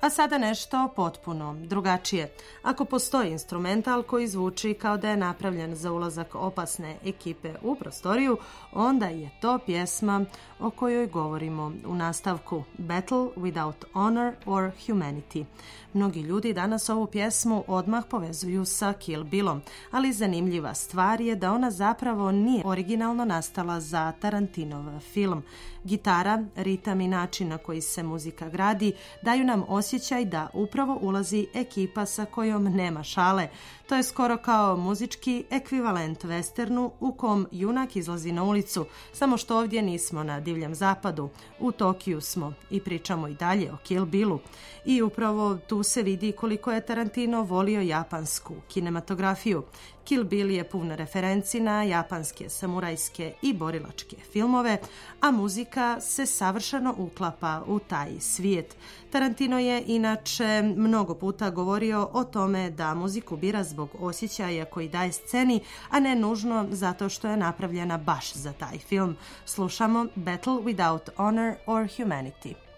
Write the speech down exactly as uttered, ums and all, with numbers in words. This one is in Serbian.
A sada nešto potpuno drugačije. Ako postoji instrumental koji zvuči kao da je napravljen za ulazak opasne ekipe u prostoriju, onda je to pjesma o kojoj govorimo u nastavku Battle Without Honor or Humanity. Mnogi ljudi danas ovu pjesmu odmah povezuju sa Kill Billom, ali zanimljiva stvar je da ona zapravo nije originalno nastala za Tarantinov film. Gitara, ritam i način na koji se muzika gradi daju nam osjećaj da upravo ulazi ekipa sa kojom nema šale. To je skoro kao muzički ekvivalent westernu u kom junak izlazi na ulicu, samo što ovdje nismo na divljem zapadu. U Tokiju smo i pričamo i dalje o Kill Billu. I upravo tu se vidi koliko je Tarantino volio japansku kinematografiju. Kill Bill je pun referenci na japanske, samurajske i borilačke filmove, a muzika se savršeno uklapa u taj svijet. Tarantino je inače mnogo puta govorio o tome da muziku bira zbog osjećaja koji daje sceni, a ne nužno zato što je napravljena baš za taj film. Slušamo Battle Without Honor or Humanity.